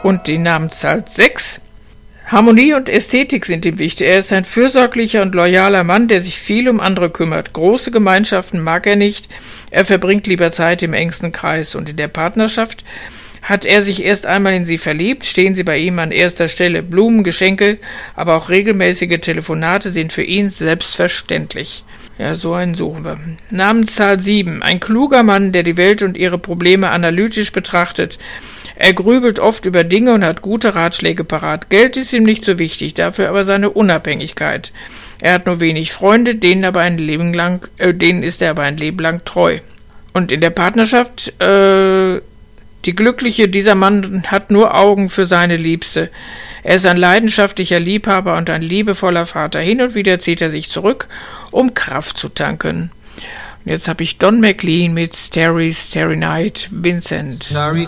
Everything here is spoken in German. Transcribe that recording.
Und die Namenszahl 6. Harmonie und Ästhetik sind ihm wichtig. Er ist ein fürsorglicher und loyaler Mann, der sich viel um andere kümmert. Große Gemeinschaften mag er nicht. Er verbringt lieber Zeit im engsten Kreis. Und in der Partnerschaft hat er sich erst einmal in sie verliebt, stehen sie bei ihm an erster Stelle. Blumen, Geschenke, aber auch regelmäßige Telefonate sind für ihn selbstverständlich. Ja, so einen suchen wir. Namenszahl 7. Ein kluger Mann, der die Welt und ihre Probleme analytisch betrachtet. Er grübelt oft über Dinge und hat gute Ratschläge parat. Geld ist ihm nicht so wichtig, dafür aber seine Unabhängigkeit. Er hat nur wenig Freunde, denen ist er aber ein Leben lang treu. Und in der Partnerschaft, dieser Mann hat nur Augen für seine Liebste. Er ist ein leidenschaftlicher Liebhaber und ein liebevoller Vater. Hin und wieder zieht er sich zurück, um Kraft zu tanken. Und jetzt habe ich Don McLean mit Starry, Starry Night, Vincent.